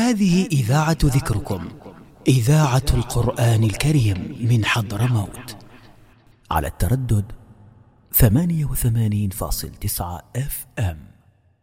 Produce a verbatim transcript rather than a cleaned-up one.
هذه إذاعة ذكركم، إذاعة القرآن الكريم من حضرموت، على التردد ثمانية وثمانين فاصل تسعة اف ام.